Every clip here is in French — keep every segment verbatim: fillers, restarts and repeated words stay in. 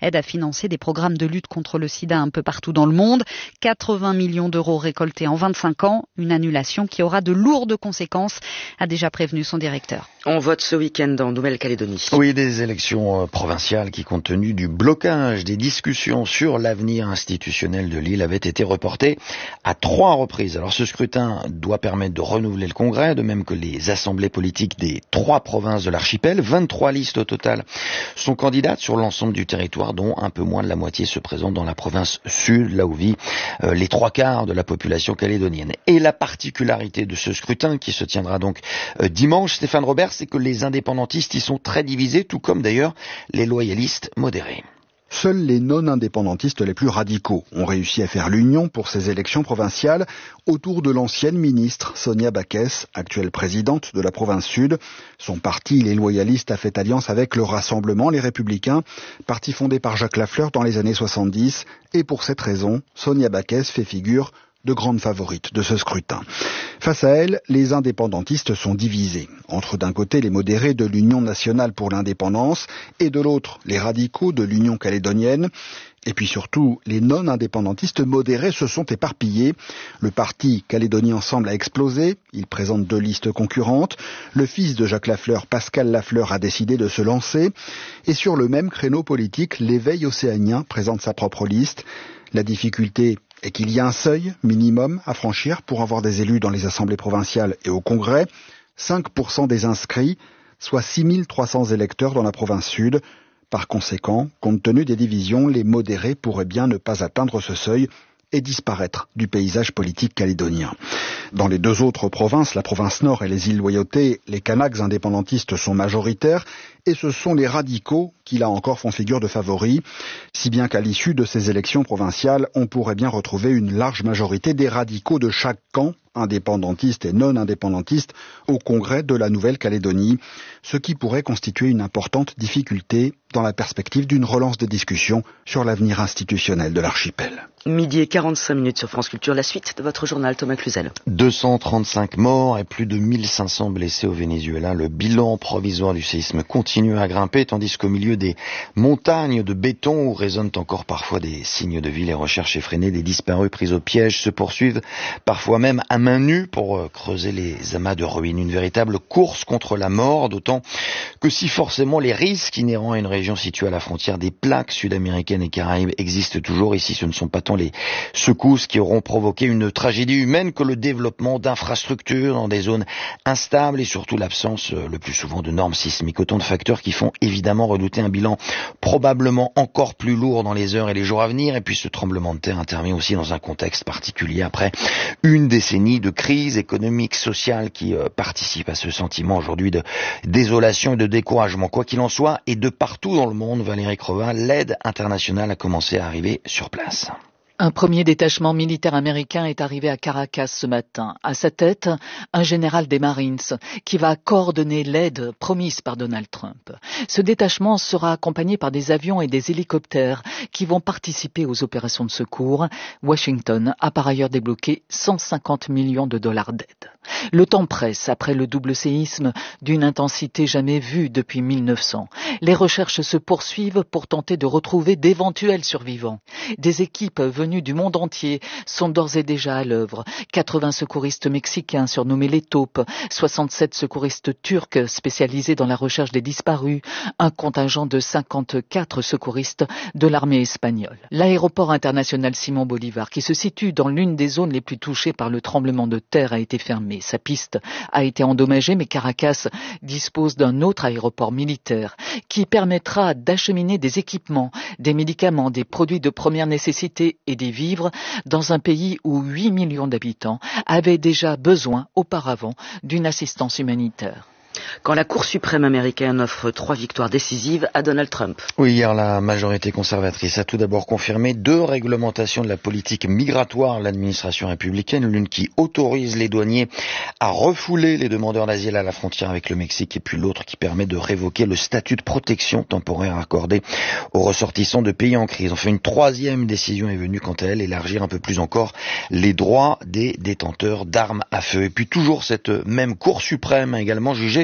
aide à financer des programmes de lutte contre le sida un peu partout dans le monde. quatre-vingts millions d'euros récoltés en vingt-cinq ans, une annulation qui aura de lourdes conséquences, a déjà prévenu son directeur. On vote ce week-end en Nouvelle-Calédonie. Oui, des élections provinciales qui, compte tenu du blocage des discussions sur l'avenir institutionnel de l'île, avaient été reportées à trois reprises. Alors ce scrutin doit permettre de renouveler le Congrès, de même que les assemblées politiques des trois provinces de l'archipel. vingt-trois listes au total sont candidates sur l'ensemble du territoire, dont un peu moins de la moitié se présente dans la province sud, là où vit euh, les trois quarts de la population calédonienne. Et la particularité de ce scrutin, qui se tiendra donc euh, dimanche, Stéphane Robert, c'est que les indépendantistes y sont très divisés, tout comme d'ailleurs les loyalistes modérés. Seuls les non-indépendantistes les plus radicaux ont réussi à faire l'union pour ces élections provinciales autour de l'ancienne ministre Sonia Backes, actuelle présidente de la province sud. Son parti, les loyalistes, a fait alliance avec le Rassemblement, les Républicains, parti fondé par Jacques Lafleur dans les années soixante-dix. Et pour cette raison, Sonia Backes fait figure de grande favorite de ce scrutin. Face à elle, les indépendantistes sont divisés. Entre d'un côté les modérés de l'Union nationale pour l'indépendance et de l'autre les radicaux de l'Union calédonienne. Et puis surtout, les non-indépendantistes modérés se sont éparpillés. Le parti Calédonie Ensemble a explosé. Il présente deux listes concurrentes. Le fils de Jacques Lafleur, Pascal Lafleur, a décidé de se lancer. Et sur le même créneau politique, l'Éveil océanien présente sa propre liste. La difficulté est qu'il y a un seuil minimum à franchir pour avoir des élus dans les assemblées provinciales et au Congrès. cinq pour cent des inscrits, soit six mille trois cents électeurs dans la province sud. Par conséquent, compte tenu des divisions, les modérés pourraient bien ne pas atteindre ce seuil et disparaître du paysage politique calédonien. Dans les deux autres provinces, la province Nord et les îles Loyauté, les Kanaks indépendantistes sont majoritaires et ce sont les radicaux qui, là encore, font figure de favoris, si bien qu'à l'issue de ces élections provinciales, on pourrait bien retrouver une large majorité des radicaux de chaque camp, indépendantistes et non indépendantistes, au Congrès de la Nouvelle-Calédonie, ce qui pourrait constituer une importante difficulté dans la perspective d'une relance des discussions sur l'avenir institutionnel de l'archipel. Midi et quarante-cinq minutes sur France Culture, la suite de votre journal, Thomas Cluzel. deux cent trente-cinq morts et plus de mille cinq cents blessés au Venezuela. Le bilan provisoire du séisme continue à grimper, tandis qu'au milieu des montagnes de béton où résonnent encore parfois des signes de vie, les recherches effrénées des disparus pris au piège se poursuivent, parfois même à main nue pour creuser les amas de ruines. Une véritable course contre la mort, d'autant que si forcément les risques inhérents à une région située à la frontière des plaques sud-américaines et caraïbes existent toujours, ici ce ne sont pas tant les secousses qui auront provoqué une tragédie humaine que le développement d'infrastructures dans des zones instables et surtout l'absence le plus souvent de normes sismiques. Autant de facteurs qui font évidemment redouter un bilan probablement encore plus lourd dans les heures et les jours à venir. Et puis ce tremblement de terre intervient aussi dans un contexte particulier après une décennie de crise économique, sociale qui euh, participe à ce sentiment aujourd'hui de désolation et de découragement. Quoi qu'il en soit, et de partout dans le monde, Valérie Crevin, l'aide internationale a commencé à arriver sur place. Un premier détachement militaire américain est arrivé à Caracas ce matin. À sa tête, un général des Marines qui va coordonner l'aide promise par Donald Trump. Ce détachement sera accompagné par des avions et des hélicoptères qui vont participer aux opérations de secours. Washington a par ailleurs débloqué cent cinquante millions de dollars d'aide. Le temps presse après le double séisme d'une intensité jamais vue depuis mille neuf cents. Les recherches se poursuivent pour tenter de retrouver d'éventuels survivants. Des équipes venues du monde entier sont d'ores et déjà à l'œuvre. quatre-vingts secouristes mexicains surnommés les taupes, soixante-sept secouristes turcs spécialisés dans la recherche des disparus, un contingent de cinquante-quatre secouristes de l'armée espagnole. L'aéroport international Simón Bolívar, qui se situe dans l'une des zones les plus touchées par le tremblement de terre, a été fermé. Sa piste a été endommagée, mais Caracas dispose d'un autre aéroport militaire qui permettra d'acheminer des équipements, des médicaments, des produits de première nécessité et des vivres dans un pays où huit millions d'habitants avaient déjà besoin auparavant d'une assistance humanitaire. Quand la Cour suprême américaine offre trois victoires décisives à Donald Trump. Oui, hier, la majorité conservatrice a tout d'abord confirmé deux réglementations de la politique migratoire de l'administration républicaine, l'une qui autorise les douaniers à refouler les demandeurs d'asile à la frontière avec le Mexique, et puis l'autre qui permet de révoquer le statut de protection temporaire accordé aux ressortissants de pays en crise. Enfin, une troisième décision est venue, quant à elle, élargir un peu plus encore les droits des détenteurs d'armes à feu. Et puis toujours cette même Cour suprême a également jugé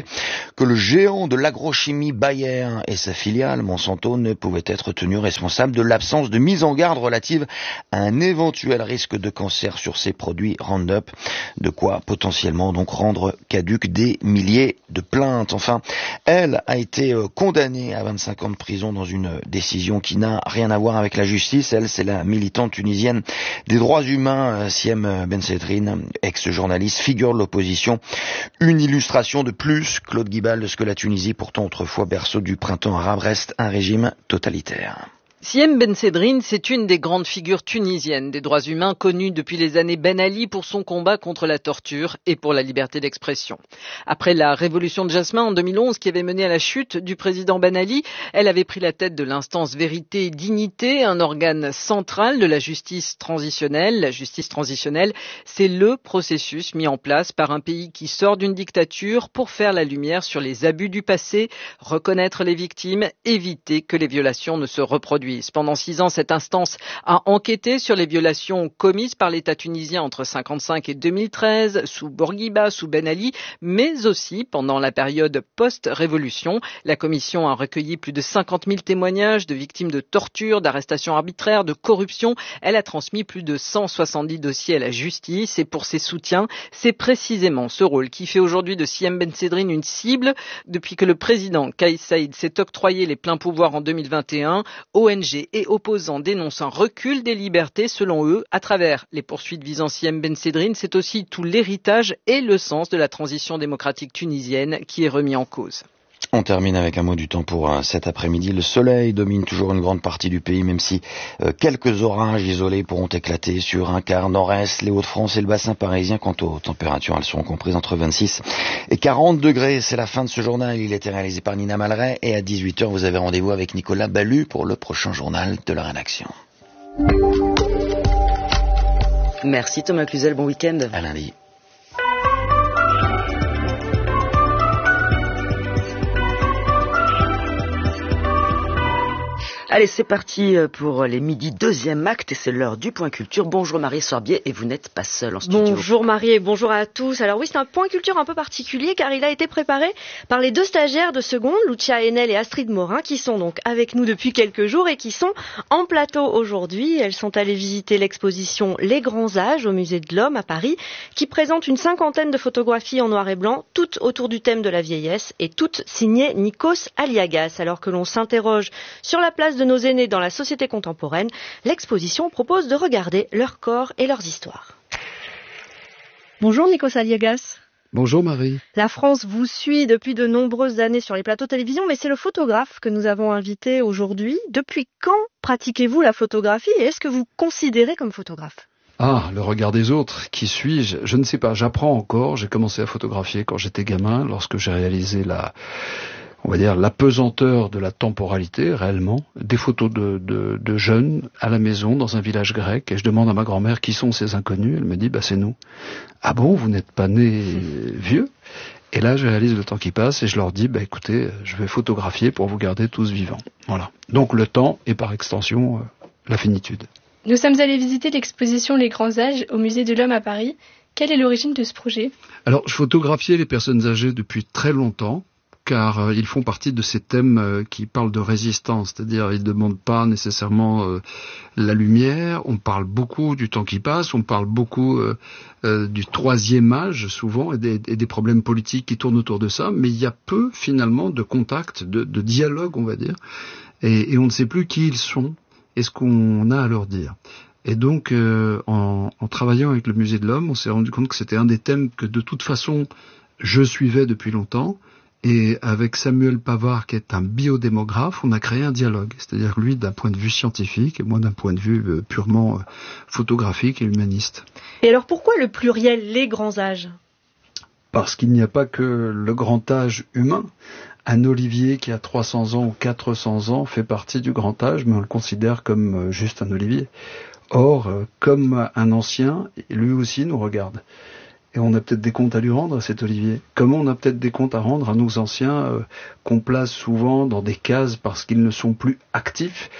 que le géant de l'agrochimie Bayer et sa filiale Monsanto ne pouvaient être tenus responsables de l'absence de mise en garde relative à un éventuel risque de cancer sur ces produits Roundup, de quoi potentiellement donc rendre caduques des milliers de plaintes. Enfin, elle a été condamnée à vingt-cinq ans de prison dans une décision qui n'a rien à voir avec la justice. Elle, c'est la militante tunisienne des droits humains, Siem Bensedrine, ex-journaliste, figure de l'opposition. Une illustration de plus, Claude Guibal, de ce que la Tunisie, pourtant autrefois berceau du printemps arabe, reste un régime totalitaire. Siem Bensedrine, c'est une des grandes figures tunisiennes des droits humains connue depuis les années Ben Ali pour son combat contre la torture et pour la liberté d'expression. Après la révolution de Jasmin en deux mille onze qui avait mené à la chute du président Ben Ali, elle avait pris la tête de l'instance Vérité et Dignité, un organe central de la justice transitionnelle. La justice transitionnelle, c'est le processus mis en place par un pays qui sort d'une dictature pour faire la lumière sur les abus du passé, reconnaître les victimes, éviter que les violations ne se reproduisent. Pendant six ans, cette instance a enquêté sur les violations commises par l'État tunisien entre cinquante-cinq et deux mille treize, sous Bourguiba, sous Ben Ali, mais aussi pendant la période post-révolution. La commission a recueilli plus de cinquante mille témoignages de victimes de torture, d'arrestations arbitraires, de corruption. Elle a transmis plus de cent soixante-dix dossiers à la justice et pour ses soutiens, c'est précisément ce rôle qui fait aujourd'hui de Siem Bensedrine une cible. Depuis que le président Kais Saïed s'est octroyé les pleins pouvoirs en deux mille vingt et un, O N G et opposants dénoncent un recul des libertés selon eux à travers les poursuites visant Siem Bensedrine. C'est aussi tout l'héritage et le sens de la transition démocratique tunisienne qui est remis en cause. On termine avec un mot du temps pour euh, cet après-midi. Le soleil domine toujours une grande partie du pays, même si euh, quelques orages isolés pourront éclater sur un quart nord-est, les Hauts-de-France et le bassin parisien. Quant aux températures, elles seront comprises entre vingt-six et quarante degrés. C'est la fin de ce journal. Il a été réalisé par Nina Malray et à dix-huit heures, vous avez rendez-vous avec Nicolas Ballu pour le prochain journal de la rédaction. Merci Thomas Cluzel, bon week-end. À lundi. Allez, c'est parti pour les midis deuxième acte et c'est l'heure du Point Culture. Bonjour Marie Sorbier et vous n'êtes pas seule en studio. Bonjour Marie et bonjour à tous. Alors oui, c'est un Point Culture un peu particulier car il a été préparé par les deux stagiaires de seconde, Lucia Henel et Astrid Morin, qui sont donc avec nous depuis quelques jours et qui sont en plateau aujourd'hui. Elles sont allées visiter l'exposition Les Grands Âges au Musée de l'Homme à Paris, qui présente une cinquantaine de photographies en noir et blanc, toutes autour du thème de la vieillesse et toutes signées Nikos Aliagas. Alors que l'on s'interroge sur la place de nos aînés dans la société contemporaine, l'exposition propose de regarder leur corps et leurs histoires. Bonjour Nikos Aliagas. Bonjour Marie. La France vous suit depuis de nombreuses années sur les plateaux de télévision, mais c'est le photographe que nous avons invité aujourd'hui. Depuis quand pratiquez-vous la photographie et est-ce que vous considérez comme photographe ? Ah, le regard des autres, qui suis-je ? Je ne sais pas, j'apprends encore. J'ai commencé à photographier quand j'étais gamin, lorsque j'ai réalisé la... on va dire l'apesanteur de la temporalité, réellement, des photos de, de, de jeunes à la maison, dans un village grec, et je demande à ma grand-mère qui sont ces inconnus, elle me dit, bah c'est nous. Ah bon, vous n'êtes pas nés vieux ? Et là, je réalise le temps qui passe, et je leur dis, bah écoutez, je vais photographier pour vous garder tous vivants. Voilà. Donc le temps, et par extension, euh, la finitude. Nous sommes allés visiter l'exposition Les Grands Âges au Musée de l'Homme à Paris. Quelle est l'origine de ce projet ? Alors, je photographiais les personnes âgées depuis très longtemps, car euh, ils font partie de ces thèmes euh, qui parlent de résistance, c'est-à-dire ils ne demandent pas nécessairement euh, la lumière, on parle beaucoup du temps qui passe, on parle beaucoup euh, euh, du troisième âge souvent, et des, et des problèmes politiques qui tournent autour de ça, mais il y a peu finalement de contact, de, de dialogue on va dire, et, et on ne sait plus qui ils sont et ce qu'on a à leur dire. Et donc, euh, en, en travaillant avec le Musée de l'Homme, on s'est rendu compte que c'était un des thèmes que de toute façon je suivais depuis longtemps. Et avec Samuel Pavard, qui est un biodémographe, on a créé un dialogue. C'est-à-dire lui d'un point de vue scientifique et moi d'un point de vue euh, purement euh, photographique et humaniste. Et alors pourquoi le pluriel les grands âges ? Parce qu'il n'y a pas que le grand âge humain. Un olivier qui a trois cents ans ou quatre cents ans fait partie du grand âge, mais on le considère comme euh, juste un olivier. Or, euh, comme un ancien, lui aussi nous regarde. Et on a peut-être des comptes à lui rendre à cet olivier. Comme on a peut-être des comptes à rendre à nos anciens euh, qu'on place souvent dans des cases parce qu'ils ne sont plus actifs,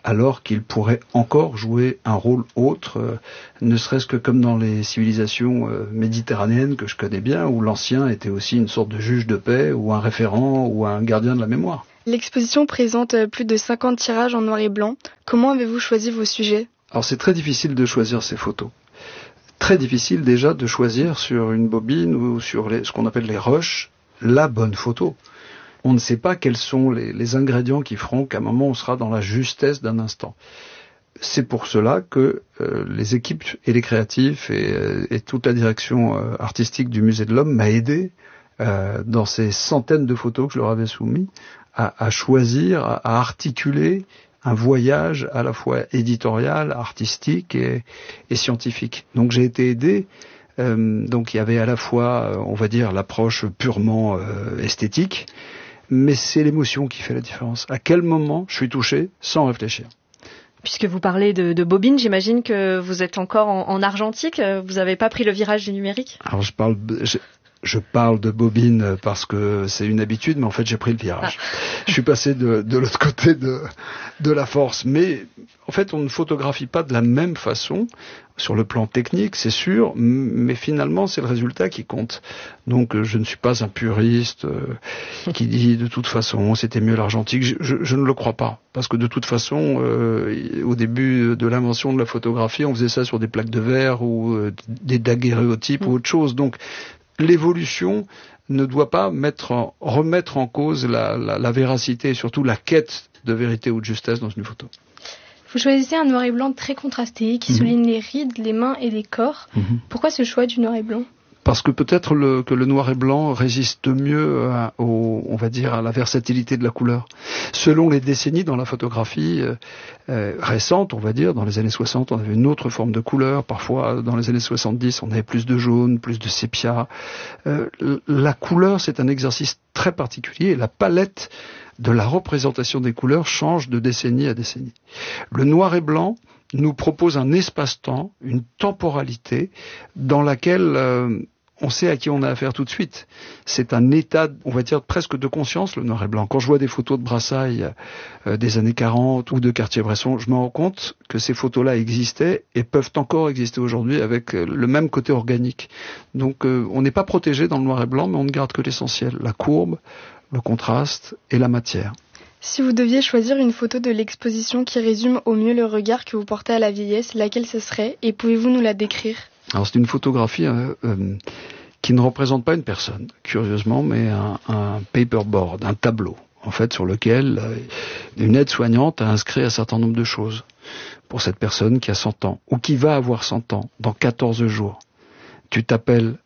alors qu'il pourrait encore jouer un rôle autre, euh, ne serait-ce que comme dans les civilisations euh, méditerranéennes que je connais bien, où l'ancien était aussi une sorte de juge de paix, ou un référent, ou un gardien de la mémoire. L'exposition présente plus de cinquante tirages en noir et blanc. Comment avez-vous choisi vos sujets ? Alors c'est très difficile de choisir ces photos. Très difficile déjà de choisir sur une bobine ou sur les, ce qu'on appelle les rushs, la bonne photo. On ne sait pas quels sont les, les ingrédients qui feront qu'à un moment on sera dans la justesse d'un instant. C'est pour cela que euh, les équipes et les créatifs et, euh, et toute la direction euh, artistique du Musée de l'Homme m'a aidé euh, dans ces centaines de photos que je leur avais soumis à, à choisir, à, à articuler un voyage à la fois éditorial, artistique et, et scientifique. Donc j'ai été aidé. Euh, donc il y avait à la fois, on va dire, l'approche purement euh, esthétique, mais c'est l'émotion qui fait la différence. À quel moment je suis touché sans réfléchir. Puisque vous parlez de, de bobine, j'imagine que vous êtes encore en, en argentique. Vous n'avez pas pris le virage du numérique ? Alors je parle... Je... Je parle de bobine parce que c'est une habitude, mais en fait j'ai pris le virage. Ah. Je suis passé de, de l'autre côté de, de la force. Mais en fait on ne photographie pas de la même façon sur le plan technique, c'est sûr, mais finalement c'est le résultat qui compte. Donc je ne suis pas un puriste euh, qui dit de toute façon c'était mieux l'argentique. Je, je, je ne le crois pas. Parce que de toute façon, euh, au début de l'invention de la photographie, on faisait ça sur des plaques de verre ou euh, des daguerréotypes mmh. ou autre chose. Donc l'évolution ne doit pas mettre en, remettre en cause la, la, la véracité et surtout la quête de vérité ou de justesse dans une photo. Vous choisissez un noir et blanc très contrasté qui mmh. souligne les rides, les mains et les corps. Mmh. Pourquoi ce choix du noir et blanc ? Parce que peut-être le, que le noir et blanc résiste mieux à, au, on va dire, à la versatilité de la couleur. Selon les décennies dans la photographie euh, euh, récente, on va dire, dans les années soixante, on avait une autre forme de couleur. Parfois, dans les années soixante-dix, on avait plus de jaune, plus de sépia. Euh, la couleur, c'est un exercice très particulier. La palette de la représentation des couleurs change de décennie à décennie. Le noir et blanc nous propose un espace-temps, une temporalité dans laquelle euh, on sait à qui on a affaire tout de suite. C'est un état, on va dire, presque de conscience, le noir et blanc. Quand je vois des photos de Brassailles euh, des années quarante ou de Cartier-Bresson, je me rends compte que ces photos-là existaient et peuvent encore exister aujourd'hui avec le même côté organique. Donc euh, on n'est pas protégé dans le noir et blanc, mais on ne garde que l'essentiel, la courbe, le contraste et la matière. Si vous deviez choisir une photo de l'exposition qui résume au mieux le regard que vous portez à la vieillesse, laquelle ce serait et pouvez-vous nous la décrire ? Alors c'est une photographie euh, euh, qui ne représente pas une personne, curieusement, mais un, un paperboard, un tableau, en fait, sur lequel euh, une aide-soignante a inscrit un certain nombre de choses pour cette personne qui a cent ans, ou qui va avoir cent ans, dans quatorze jours. Tu t'appelles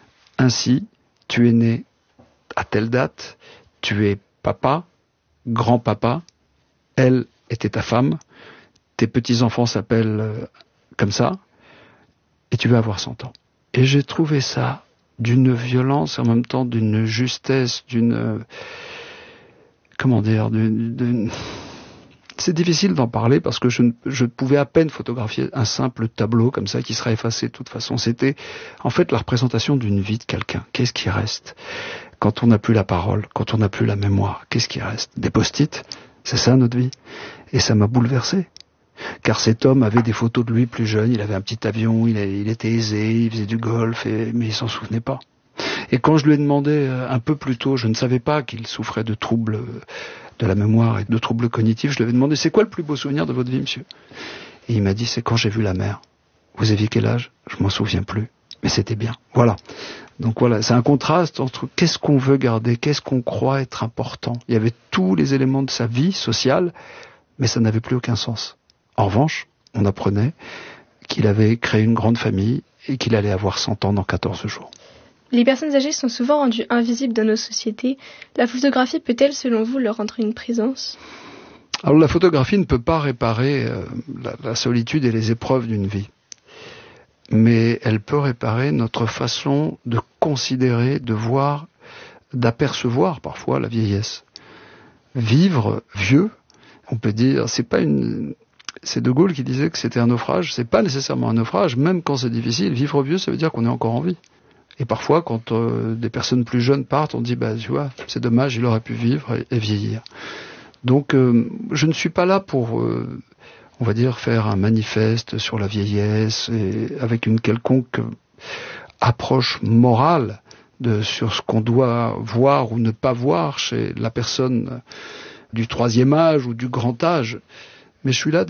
ainsi, tu es né à telle date, tu es papa, grand-papa, elle était ta femme, tes petits-enfants s'appellent euh, comme ça, et tu vas avoir cent ans. Et j'ai trouvé ça d'une violence, en même temps d'une justesse, d'une... Euh, comment dire, d'une... d'une... C'est difficile d'en parler parce que je, ne, je pouvais à peine photographier un simple tableau comme ça qui serait effacé de toute façon. C'était en fait la représentation d'une vie de quelqu'un. Qu'est-ce qui reste ? Quand on n'a plus la parole, quand on n'a plus la mémoire, qu'est-ce qui reste ? Des post-it ? C'est ça notre vie ? Et ça m'a bouleversé. Car cet homme avait des photos de lui plus jeune, il avait un petit avion, il, a, il était aisé, il faisait du golf, et, mais il s'en souvenait pas. Et quand je lui ai demandé un peu plus tôt, je ne savais pas qu'il souffrait de troubles de la mémoire et de troubles cognitifs, je lui avais demandé, c'est quoi le plus beau souvenir de votre vie, monsieur ? Et il m'a dit, c'est quand j'ai vu la mer. Vous aviez quel âge ? Je m'en souviens plus, mais c'était bien. Voilà. Donc voilà, c'est un contraste entre qu'est-ce qu'on veut garder, qu'est-ce qu'on croit être important. Il y avait tous les éléments de sa vie sociale, mais ça n'avait plus aucun sens. En revanche, on apprenait qu'il avait créé une grande famille et qu'il allait avoir cent ans dans quatorze jours. Les personnes âgées sont souvent rendues invisibles dans nos sociétés. La photographie peut-elle, selon vous, leur rendre une présence ? Alors la photographie ne peut pas réparer euh, la, la solitude et les épreuves d'une vie. Mais elle peut réparer notre façon de considérer, de voir, d'apercevoir parfois la vieillesse. Vivre vieux, on peut dire, c'est pas une... C'est De Gaulle qui disait que c'était un naufrage. C'est pas nécessairement un naufrage, même quand c'est difficile. Vivre vieux, ça veut dire qu'on est encore en vie. Et parfois, quand euh, des personnes plus jeunes partent, on dit, bah, tu vois, c'est dommage, il aurait pu vivre et, et vieillir. Donc euh, je ne suis pas là pour, euh, on va dire, faire un manifeste sur la vieillesse et avec une quelconque approche morale de, sur ce qu'on doit voir ou ne pas voir chez la personne du troisième âge ou du grand âge. Mais je suis là